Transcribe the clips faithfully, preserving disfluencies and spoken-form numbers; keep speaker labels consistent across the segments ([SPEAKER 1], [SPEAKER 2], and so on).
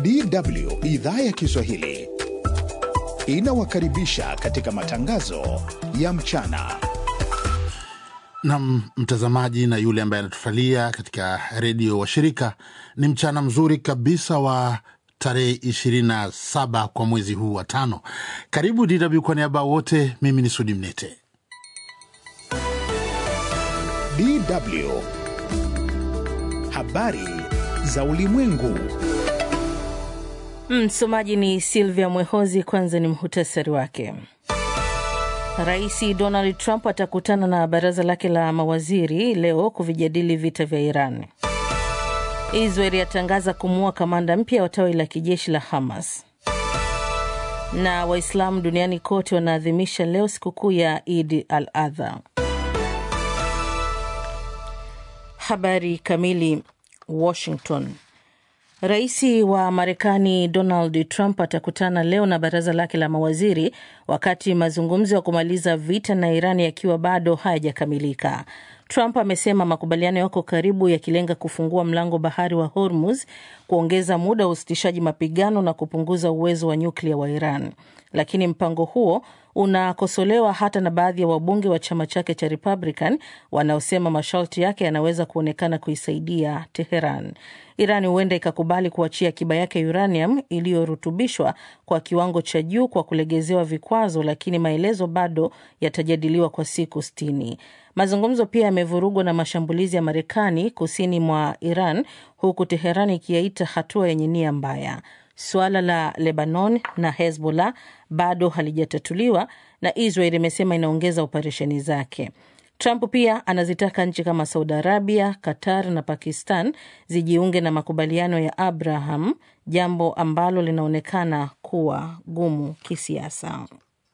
[SPEAKER 1] D W idhaa ya Kiswahili inawakaribisha katika matangazo ya mchana.
[SPEAKER 2] Na mtazamaji na yule ambaye anatufuatia katika redio wa shirika, ni mchana mzuri kabisa wa tarehe ishirini na saba kwa mwezi huu wa tano. Karibu D W kwa niaba wote, mimi ni Sudi Mnete.
[SPEAKER 1] D W habari za ulimwengu.
[SPEAKER 3] Msomaji ni Silvia Mwehozi. Kwanza ni muhtasari wake. Rais Donald Trump atakutana na baraza lake la mawaziri leo kuvijadili vita vya Iran. Israeli yatangaza kumuua kamanda mpya wa tawi la kijeshi la Hamas. Na Waislamu duniani kote wanaadhimisha leo sikukuu ya Eid al-Adha. Habari kamili. Washington. Raisi wa Marekani Donald Trump atakutana leo na baraza lake la mawaziri wakati mazungumzo ya kumaliza vita na Iran yakiwa bado hayajakamilika. Trump amesema makubaliano yako karibu yakilenga kufungua mlango bahari wa Hormuz, kuongeza muda wa usitishaji mapigano na kupunguza uwezo wa nyuklia wa Iran. Lakini mpango huo unakosolewa hata na baadhi ya wabunge wa chama chake cha Republican wanaosema masharti yake yanaweza kuonekana kuisaidia Teheran. Iran huenda ikakubali kuachia akiba yake uranium iliyorutubishwa kwa kiwango cha juu kwa kulegezewa vikwazo, lakini maelezo bado yatajadiliwa kwa siku sitini. Mazungumzo pia yamevurugwa na mashambulizi ya Marekani kusini mwa Iran, huku Teheran ikiyaita hatua yenye nia mbaya. Suala la Lebanon na Hezbollah bado halijatatuliwa na Israel imesema inaongeza operesheni zake. Trump pia anazitaka nchi kama Saudi Arabia, Qatar na Pakistan zijiunge na makubaliano ya Abraham, jambo ambalo linaonekana kuwa gumu kisiasa.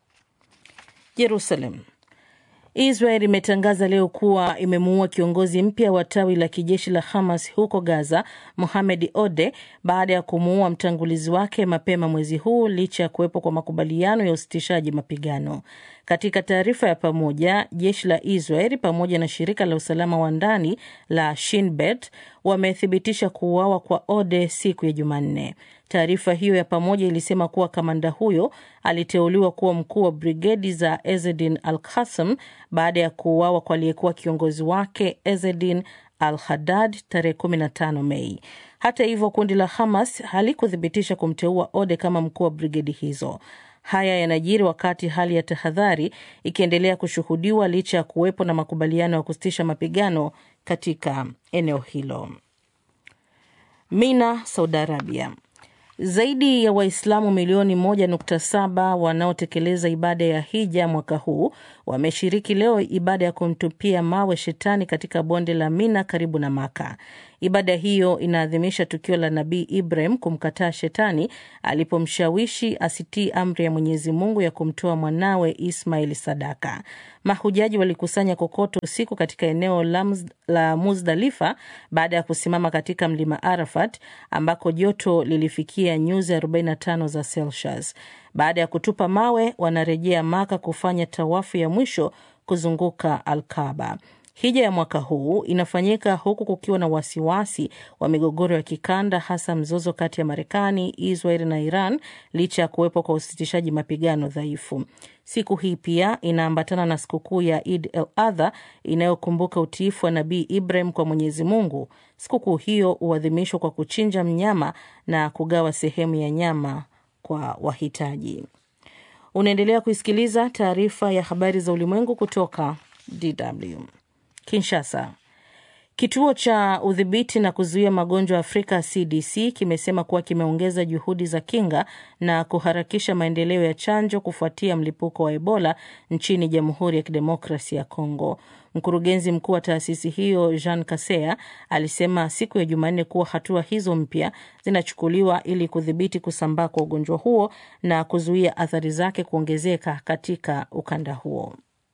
[SPEAKER 3] Jerusalem. Israel imetangaza leo kuwa imemuua kiongozi mpya wa tawi la kijeshi la Hamas huko Gaza, Mohamed Ode, baada ya kumuua mtangulizi wake mapema mwezi huu licha ya kuwepo kwa makubaliano ya usitishaji mapigano. Katika taarifa ya pamoja, jeshi la Israel pamoja na shirika la usalama wa ndani la Shin Bet wamethibitisha kuuawa kwa Ode siku ya Jumanne. Taarifa hiyo ya pamoja ilisema kuwa kamanda huyo aliteuliwa kuwa mkuu wa brigedi za Ezzedin al-Qassam baada ya kuuawa kwa aliyekuwa kiongozi wake Ezzedin al-Haddad tarehe kumi na tano Mei. Hata hivyo, kundi la Hamas halikuthibitisha kumteua Ode kama mkuu wa brigedi hizo. Haya yanajiri wakati hali ya tahadhari ikiendelea kushuhudiwa licha ya kuwepo na makubaliano ya kusitisha mapigano katika eneo hilo. Mina, Saudi Arabia. Zaidi ya Waislamu milioni moja nukta saba wanaotekeleza ibada ya hija mwaka huu wameshiriki leo ibada ya kumtupia mawe shetani katika bonde la Mina karibu na Maka. Ibada hiyo inaadhimisha tukio la Nabii Ibrahim kumkataa shetani alipomshawishi asitii amri ya Mwenyezi Mungu ya kumtoa mwanawe Ismail sadaka. Mahujaji walikusanya kokoto usiku katika eneo la, la Muzdalifa baada ya kusimama katika mlima Arafat ambako joto lilifikia nyuzi arobaini na tano za Celsius. Baada ya kutupa mawe, wanarejea Maka kufanya tawafu ya mwisho kuzunguka Al-Kaaba. Hija ya mwaka huu inafanyika huku kukiwa na wasiwasi wa migogoro ya kikanda, hasa mzozo kati ya Marekani, Israel na Iran, licha ya kuwepo kwa usitishaji mapigano dhaifu. Siku hii pia inaambatana na sikukuu ya Eid al-Adha inayokumbuka utiifu wa Nabii Ibrahim kwa Mwenyezi Mungu. Sikukuu hiyo huadhimishwa kwa kuchinja mnyama na kugawa sehemu ya nyama kwa wahitaji. Unaendelea kuisikiliza taarifa ya habari za ulimwengu kutoka D W. Kinshasa. Kituo cha udhibiti na kuzuia magonjwa Afrika C D C kimesema kuwa kimeongeza juhudi za kinga na kuharakisha maendeleo ya chanjo kufuatia mlipuko wa Ebola nchini Jamhuri ya Kidemokrasia ya Kongo. Mkurugenzi mkuu wa taasisi hiyo Jean Kasea alisema siku ya Jumanne kuwa hatua hizo mpya zinachukuliwa ili kudhibiti kusambaa kwa ugonjwa huo na kuzuia athari zake kuongezeka katika ukanda huo.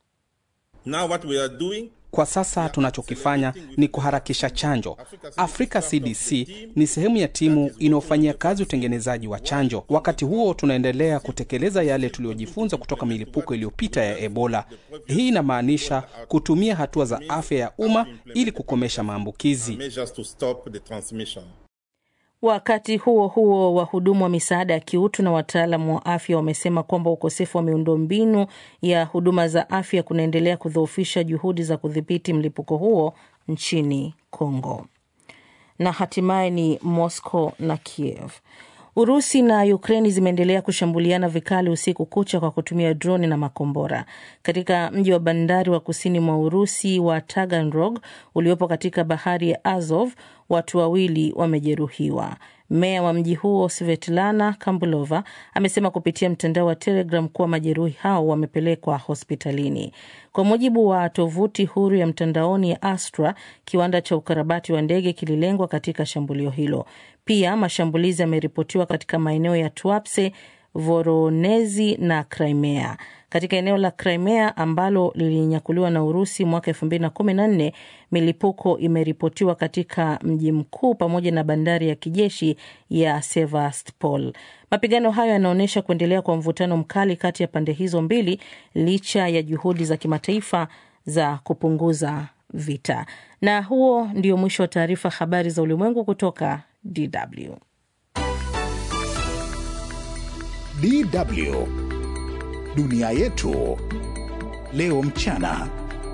[SPEAKER 4] Now what we are doing
[SPEAKER 5] Kwa sasa tunachokifanya ni kuharakisha chanjo. Afrika C D C ni sehemu ya timu inayofanyia kazi utengenezaji wa chanjo. Wakati huo tunaendelea kutekeleza yale tuliyojifunza kutoka milipuko iliyopita ya Ebola. Hii inamaanisha kutumia hatua za afya ya umma ili kukomesha maambukizi.
[SPEAKER 3] Wakati huo huo, wahudumu wa misaada ya kiutu na wataalamu wa afya wamesema kwamba ukosefu wa miundombinu ya huduma za afya kunaendelea kudhoofisha juhudi za kudhibiti mlipuko huo nchini Kongo. Na hatimaye ni Moscow na Kiev. Urusi na Ukraini zimeendelea kushambuliana vikali usiku kucha kwa kutumia droni na makombora. Katika mji wa bandari wa kusini mwa Urusi wa Taganrog uliopo katika bahari ya Azov, watu wawili wamejeruhiwa. Meya wa mji huo Svetlana Kambulova amesema kupitia mtandao wa Telegram kuwa majeruhi hao wamepelekwa hospitalini. Kwa mujibu wa tovuti huru ya mtandaoni ya Astra, kiwanda cha ukarabati wa ndege kililengwa katika shambulio hilo. Pia mashambulizi yameripotiwa katika maeneo ya Tuapse, Voronezi na Crimea. Katika eneo la Crimea ambalo lilinyakuliwa na Urusi mwaka elfu mbili na kumi na nne, milipuko imeripotiwa katika mji mkuu pamoja na bandari ya kijeshi ya Sevastopol. Mapigano hayo yanaonyesha kuendelea kwa mvutano mkali kati ya pande hizo mbili licha ya juhudi za kimataifa za kupunguza vita. Na huo ndio mwisho wa taarifa habari za ulimwengu kutoka D W.
[SPEAKER 1] D W Dunia yetu leo mchana.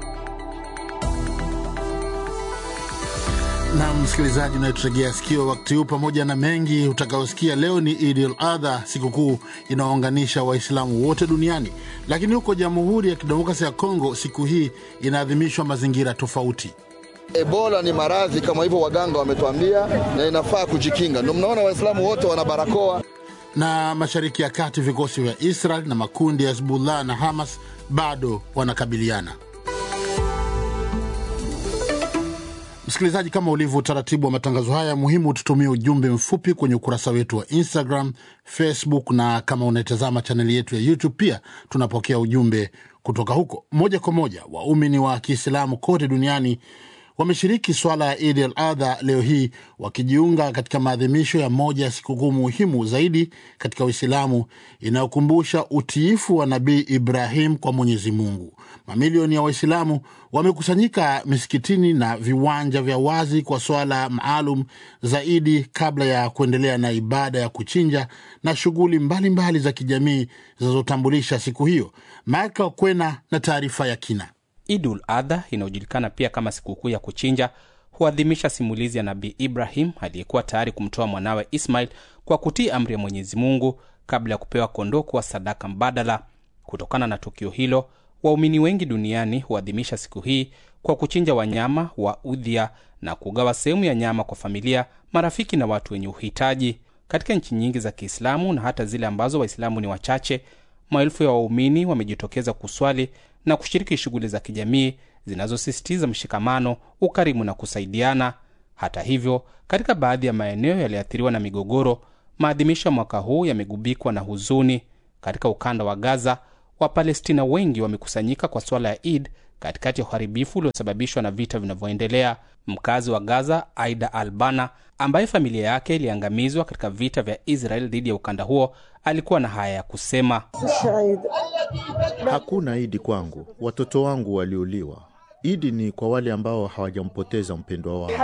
[SPEAKER 2] Na msikilizaji unayetutegea sikio wakati huu, pamoja na mengi utakaosikia leo, ni Eid al-Adha, sikukuu inaounganisha Waislamu wote duniani. Lakini huko Jamhuri ya Kidemokrasia ya Kongo, siku hii inaadhimishwa mazingira tofauti.
[SPEAKER 6] Ebola ni maradhi kama hivyo waganga wametuambia, na inafaa kujikinga. Ndio mnaona Waislamu wote wana barakoa.
[SPEAKER 2] Na Mashariki ya Kati, vikosi vya Israel na makundi ya Hezbollah na Hamas bado wanakabiliana. Msikilizaji, kama ulivyo utaratibu wa matangazo haya, muhimu tutumie ujumbe mfupi kwenye ukurasa wetu wa Instagram, Facebook, na kama unaitazama chaneli yetu ya YouTube pia tunapokea ujumbe kutoka huko. Moja kwa moja, waumini wa Kiislamu kote duniani wameshiriki swala ya Eid al-Adha leo hii, wakijiunga katika maadhimisho ya moja ya sikukuu muhimu zaidi katika Uislamu, inayokumbusha utiifu wa Nabii Ibrahim kwa Mwenyezi Mungu. Mamilioni ya Waislamu wamekusanyika misikitini na viwanja vya wazi kwa swala maalum zaidi kabla ya kuendelea na ibada ya kuchinja na shughuli mbalimbali za kijamii zinazotambulisha siku hiyo. Michael Kwena na taarifa ya kina.
[SPEAKER 5] Eid al-Adha, inayojulikana pia kama sikukuu ya kuchinja, huadhimisha simulizi ya Nabii Ibrahim aliyekuwa tayari kumtoa mwanawe Ismail kwa kutii amri ya Mwenyezi Mungu kabla ya kupewa kondoo kwa sadaka mbadala. Kutokana na tukio hilo, waumini wengi duniani huadhimisha siku hii kwa kuchinja wanyama wa udhia na kugawa sehemu ya nyama kwa familia, marafiki na watu wenye uhitaji. Katika nchi nyingi za Kiislamu na hata zile ambazo Waislamu ni wachache, maelfu ya waumini wamejitokeza kuswali na kushiriki shughuli za kijamii zinazosisitiza mshikamano, ukarimu na kusaidiana. Hata hivyo, katika baadhi ya maeneo yaliyoathiriwa na migogoro, maadhimisho ya mwaka huu yamegubikwa na huzuni. Katika ukanda wa Gaza, Wapalestina wengi wamekusanyika kwa swala ya Eid katikati ya uharibifu uliosababishwa na vita vinavyoendelea. Mkazi wa Gaza, Aida Albana, ambaye familia yake iliangamizwa katika vita vya Israel dhidi ya ukanda huo, alikuwa na haya ya kusema:
[SPEAKER 7] hakuna Idi kwangu, watoto wangu waliuliwa. Idi ni kwa wale ambao hawajampoteza mpendwa wao.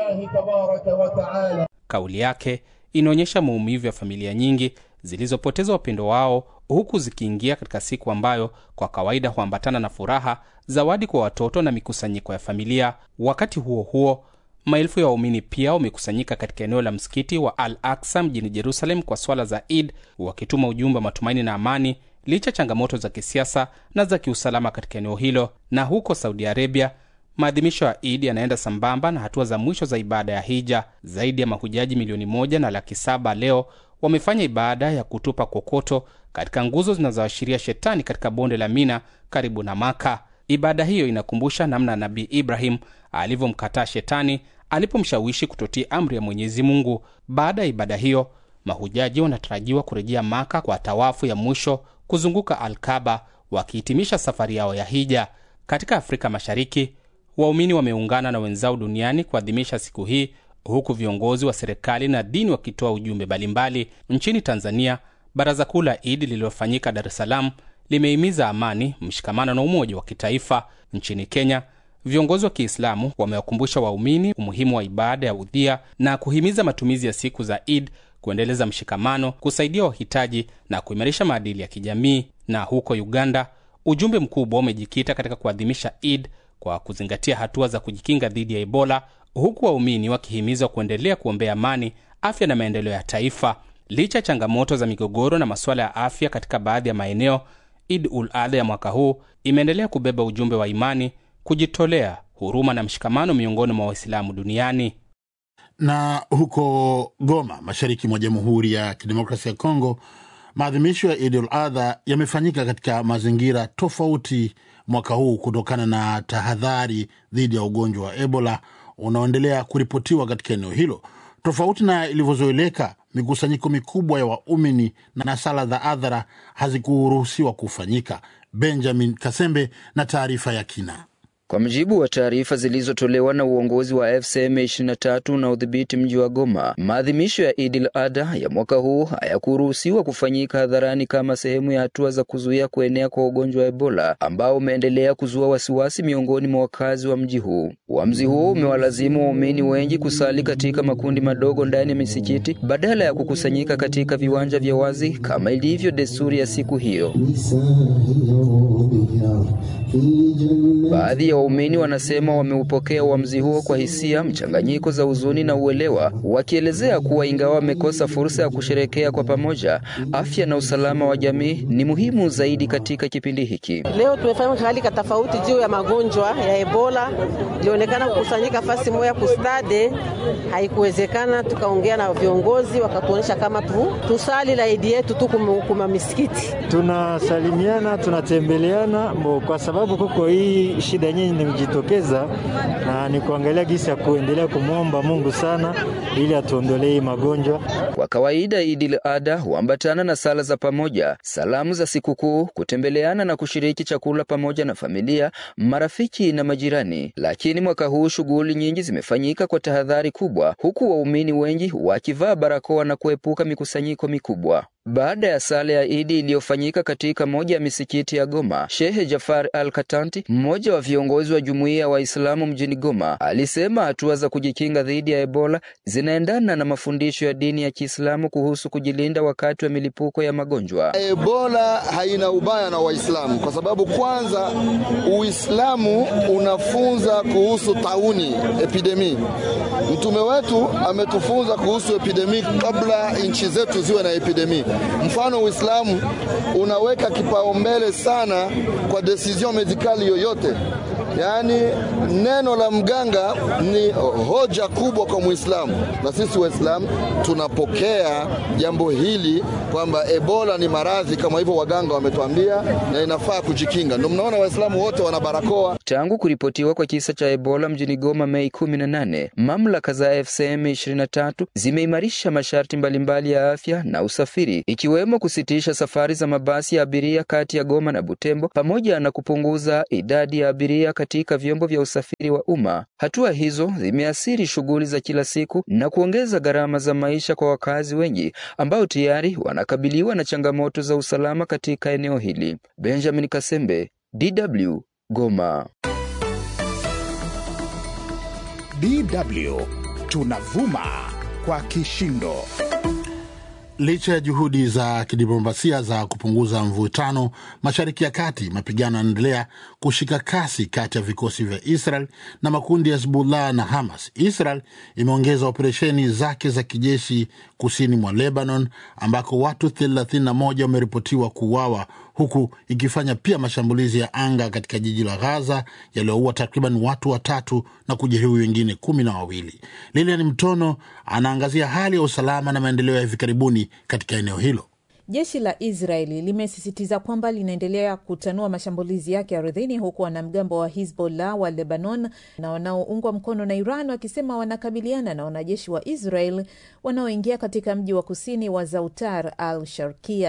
[SPEAKER 5] Kauli yake inaonyesha maumivu ya familia nyingi zilizopoteza wapendwa wao, huku zikiingia katika siku ambayo kwa kawaida huambatana na furaha, zawadi kwa watoto na mikusanyiko ya familia. Wakati huo huo, maelfu ya waumini pia wamekusanyika katika eneo la msikiti wa Al-Aqsa mjini Jerusalem kwa swala za Eid, wakituma ujumbe wa matumaini na amani licha changamoto za kisiasa na za kiusalama katika eneo hilo. Na huko Saudi Arabia, maadhimisho ya Eid yanaenda sambamba na hatua za mwisho za ibada ya hija. Zaidi ya mahujaji milioni moja na laki saba leo wamefanya ibada ya kutupa kokoto katika nguzo zinazoashiria shetani katika bonde la Mina karibu na Maka. Ibada hiyo inakumbusha namna Nabii Ibrahim alivyomkataa shetani alipomshawishi kutotii amri ya Mwenyezi Mungu. Baada ya ibada hiyo, mahujaji wanatarajiwa kurejea Maka kwa tawafu ya mwisho kuzunguka Al-Kaaba, wakihitimisha safari yao ya hija. Katika Afrika Mashariki, waumini wameungana na wenzao duniani kuadhimisha siku hii, huku viongozi wa serikali na dini wakitoa ujumbe mbalimbali. Nchini Tanzania, Baraza Kuu la Eid lililofanyika Dar es Salaam limehimiza amani, mshikamano na umoja wa kitaifa. Nchini Kenya, Viongozi wa Kiislamu wamewakumbusha waumini umuhimu wa ibada ya udhia na kuhimiza matumizi ya siku za Eid kuendeleza mshikamano, kusaidia wahitaji na kuimarisha maadili ya kijamii. Na huko Uganda, ujumbe mkubwa umejikita katika kuadhimisha Eid kwa kuzingatia hatua za kujikinga dhidi ya Ebola, huku waumini wakihimizwa kuendelea kuombea amani, afya na maendeleo ya taifa. Licha changamoto za migogoro na masuala ya afya katika baadhi ya maeneo, Eid ul-Adha ya mwaka huu imeendelea kubeba ujumbe wa imani, kujitolea, huruma na mshikamano miongoni mwa Waislamu duniani.
[SPEAKER 2] Na huko Goma, mashariki mwa Jamhuri ya Kidemokrasia ya Kongo, maadhimisho ya Eid ul-Adha yamefanyika katika mazingira tofauti mwaka huu kutokana na tahadhari dhidi ya ugonjwa wa Ebola unaoendelea kuripotiwa katika eneo hilo. Tofauti na ilivyozoeleka, mikusanyiko mikubwa ya waumini na sala za adhara hazikuruhusiwa kufanyika. Benjamin Kasembe na taarifa ya kina.
[SPEAKER 8] Kwa mujibu wa taarifa zilizotolewa na uongozi wa F C M ishirini na tatu na udhibiti mji wa Goma, maadhimisho ya Eid al-Adha ya mwaka huu hayakuruhusiwa kufanyika hadharani kama sehemu ya hatua za kuzuia kuenea kwa ugonjwa wa Ebola ambao umeendelea kuzua wasiwasi miongoni mwa wakazi wa mji huu. Uamuzi huo umewalazimu waumini wengi kusali katika makundi madogo ndani ya misikiti badala ya kukusanyika katika viwanja vya wazi kama ilivyo desturi ya siku hiyo. Baadhi ya waumini wanasema wameupokea uamuzi huo kwa hisia mchanganyiko za huzuni na uelewa, wakielezea kuwa ingawa wamekosa fursa ya kusherehekea kwa pamoja, afya na usalama wa jamii ni muhimu zaidi katika kipindi hiki.
[SPEAKER 9] Leo tumefanya hali tofauti juu ya magonjwa ya Ebola. Ilionekana kukusanyika fasi moja kustade, haikuwezekana. Tukaongea na viongozi wakatuonyesha kama tu tusali la Eid yetu tu kuma misikiti.
[SPEAKER 10] Tunasalimiana, tunatembeleana kwa sababu kuko hii shida nyingi imejitokeza, na ni kuangalia gisi ya kuendelea kumwomba Mungu sana ili atuondolee magonjwa.
[SPEAKER 8] Kwa kawaida Eid al-Adha huambatana na sala za pamoja, salamu za sikukuu, kutembeleana na kushiriki chakula pamoja na familia, marafiki na majirani. Lakini mwaka huu shughuli nyingi zimefanyika kwa tahadhari kubwa, huku waumini wengi wakivaa barakoa na kuepuka mikusanyiko mikubwa. Baada ya sala ya Eid iliyofanyika katika moja ya misikiti ya Goma, Sheikh Jafar Al-Katanti, mmoja wa viongozi wa jumuiya ya Waislamu mjini Goma, alisema hatua za kujikinga dhidi ya Ebola zinaendana na mafundisho ya dini ya Kiislamu kuhusu kujilinda wakati wa milipuko ya magonjwa.
[SPEAKER 6] Ebola haina ubaya na Waislamu kwa sababu kwanza Uislamu unafunza kuhusu tauni, epidemi. Mtume wetu ametufunza kuhusu epidemi kabla nchi zetu ziwe na epidemi. Mfano, Uislamu unaweka kipaumbele sana kwa decision medikali yoyote. Yaani neno la mganga ni hoja kubwa kwa Muislamu, na sisi Waislamu tunapokea jambo hili kwamba Ebola ni maradhi kama hivyo waganga wametuambia na inafaa kujikinga. Ndio mnaona Waislamu wote wana barakoa.
[SPEAKER 8] Tangu kuripotiwa kwa kisa cha Ebola mjini Goma Mei kumi na nane, mamlaka za F C M ishirini na tatu zimeimarisha masharti mbalimbali ya afya na usafiri, ikiwemo kusitisha safari za mabasi ya abiria kati ya Goma na Butembo pamoja na kupunguza idadi ya abiria katika vyombo vya usafiri wa umma. Hatua hizo zimeathiri shughuli za kila siku na kuongeza gharama za maisha kwa wakazi wengi ambao tayari wanakabiliwa na changamoto za usalama katika eneo hili. Benjamin Kasembe, D W, Goma.
[SPEAKER 1] D W tunavuma kwa kishindo.
[SPEAKER 2] Licha ya juhudi za kidiplomasia za kupunguza mvutano Mashariki ya Kati, mapigano yanaendelea kushika kasi kati ya vikosi vya Israel na makundi ya Hezbollah na Hamas. Israel imeongeza operesheni zake za kijeshi kusini mwa Lebanon ambako watu thelathini na moja wameripotiwa kuuawa, huku ikifanya pia mashambulizi ya anga katika jiji la Gaza yaliyoua takriban watu watatu na kujeruhi wengine kumi na wawili. Lilian Mtono anaangazia hali ya usalama na maendeleo ya hivi karibuni katika eneo hilo.
[SPEAKER 11] Jeshi la Israeli limesisitiza kwamba linaendelea kutanua mashambulizi yake ardhini, huku wanamgambo wa Hezbollah wa Lebanon na wanaoungwa mkono na Iran wakisema wanakabiliana na wanajeshi wa Israel wanaoingia katika mji wa kusini wa Zautar al-Sharkia.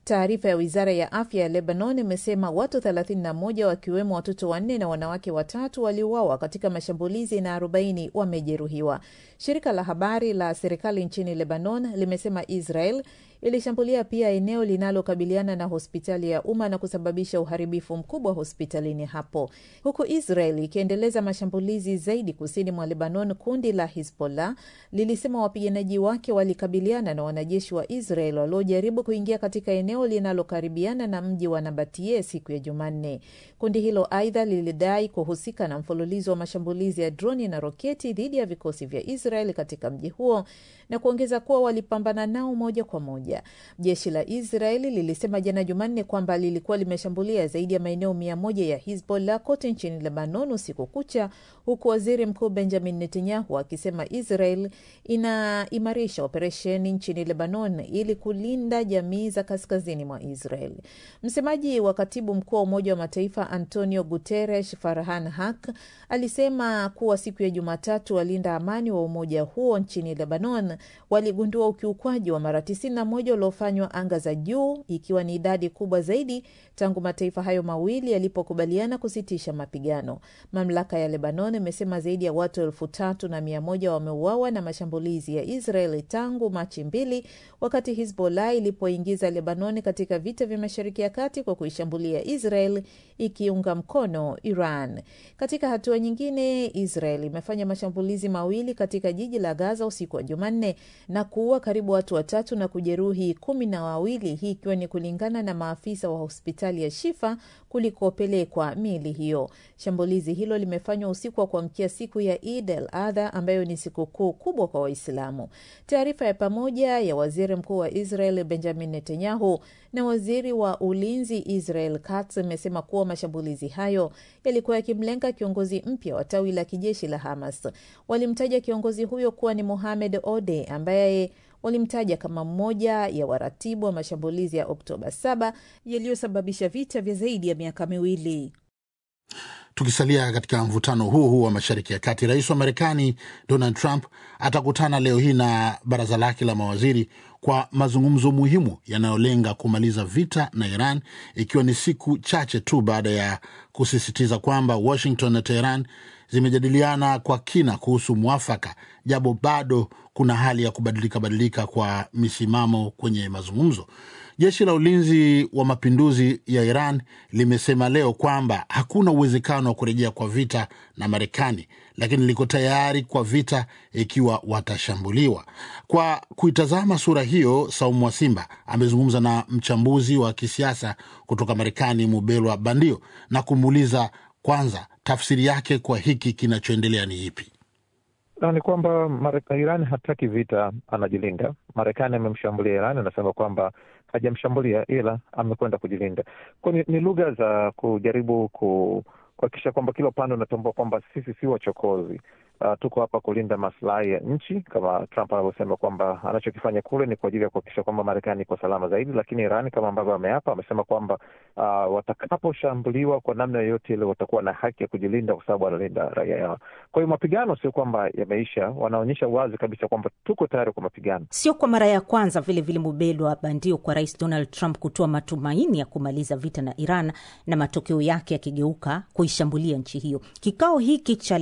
[SPEAKER 11] Taarifa ya wizara ya afya ya Lebanon imesema watu thelathini na moja wakiwemo watoto wanne na wanawake watatu waliuawa katika mashambulizi na arobaini wamejeruhiwa. Shirika la habari la serikali nchini Lebanon limesema Israel ilishambulia pia eneo linalokabiliana na hospitali ya umma na kusababisha uharibifu mkubwa hospitalini hapo. Huku Israel ikiendeleza mashambulizi zaidi kusini mwa Lebanon, kundi la Hezbollah lilisema wapiganaji wake walikabiliana na wanajeshi wa Israel waliojaribu kuingia katika eneo linalokaribiana na mji wa Nabatie siku ya Jumanne. Kundi hilo aidha lilidai kuhusika na mfululizo wa mashambulizi ya droni na roketi dhidi ya vikosi vya Israel katika mji huo na kuongeza kuwa walipambana nao moja kwa moja. Jeshi la Israeli lilisema jana Jumanne kwamba lilikuwa limeshambulia zaidi ya maeneo mia moja ya Hezbollah kote nchini Lebanon usiku kucha, huku waziri mkuu Benjamin Netanyahu akisema Israel inaimarisha operesheni nchini Lebanon ili kulinda jamii za kaskazini mwa Israel. Msemaji wa katibu mkuu wa Umoja wa Mataifa Antonio Guterres, Farhan Haq, alisema kuwa siku ya Jumatatu walinda amani wa umoja huo nchini Lebanon waligundua ukiukwaji wa mara tisini na moja uliofanywa anga za juu, ikiwa ni idadi kubwa zaidi tangu mataifa hayo mawili yalipokubaliana kusitisha mapigano. Mamlaka ya Lebanon imesema zaidi ya watu elfu tatu na mia moja wameuawa na mashambulizi ya Israel tangu Machi mbili, wakati Hezbollah ilipoingiza Lebanon katika vita vya Mashariki ya Kati kwa kuishambulia Israel ikiunga mkono Iran. Katika hatua nyingine, Israel imefanya mashambulizi mawili katika jiji la Gaza usiku wa Jumanne na kuua karibu watu watatu na kujeruhi kumi na wawili, hii ikiwa ni kulingana na maafisa wa hospitali ya Shifa kulikopelekwa miili hiyo. Shambulizi hilo limefanywa usiku wa kuamkia siku ya Eid al-Adha ambayo ni sikukuu kubwa kwa Waislamu. Taarifa ya pamoja ya waziri mkuu wa Israel Benjamin Netanyahu na waziri wa ulinzi Israel Katz imesema kuwa mashambulizi hayo yalikuwa yakimlenga kiongozi mpya wa tawi la kijeshi la Hamas. Walimtaja kiongozi huyo kuwa ni Mohamed Ode, ambaye walimtaja kama mmoja ya waratibu wa mashambulizi ya Oktoba saba yaliyosababisha vita vya zaidi ya miaka miwili.
[SPEAKER 2] Tukisalia katika mvutano huu huu wa Mashariki ya Kati, rais wa Marekani Donald Trump atakutana leo hii na baraza lake la mawaziri kwa mazungumzo muhimu yanayolenga kumaliza vita na Iran, ikiwa ni siku chache tu baada ya kusisitiza kwamba Washington na Tehran zimejadiliana kwa kina kuhusu mwafaka, japo bado kuna hali ya kubadilika badilika kwa misimamo kwenye mazungumzo. Jeshi la ulinzi wa mapinduzi ya Iran limesema leo kwamba hakuna uwezekano wa kurejea kwa vita na Marekani, lakini liko tayari kwa vita ikiwa watashambuliwa. Kwa kuitazama sura hiyo, Saumu wa Simba amezungumza na mchambuzi wa kisiasa kutoka Marekani Mubelwa Bandio na kumuuliza kwanza tafsiri yake kwa hiki kinachoendelea ni ipi.
[SPEAKER 12] Na ni kwamba Iran hataki vita, anajilinda. Marekani amemshambulia Iran, anasema kwamba hajamshambulia ila amekwenda kujilinda. Kwa ni, ni lugha za kujaribu ku kuhakikisha kwamba kila upande unatambua kwamba sisi si wachokozi. Uh, tuko hapa kulinda maslahi ya nchi, kama Trump anavyosema kwamba anachokifanya kule ni kwa ajili ya kuhakikisha kwamba Marekani iko salama zaidi. Lakini Iran kama ambavyo ameapa, amesema kwamba uh, watakaposhambuliwa kwa namna yoyote ile watakuwa na haki ya kujilinda kwa sababu wanalinda raia yao. Kwa hiyo mapigano sio kwamba yameisha, wanaonyesha wazi kabisa kwamba tuko tayari kwa mapigano.
[SPEAKER 13] Sio kwa mara ya kwanza vile vile Mubelwa Bandio kwa Rais Donald Trump kutoa matumaini ya kumaliza vita na Iran na matokeo yake yakigeuka kuishambulia nchi hiyo. Kikao hiki cha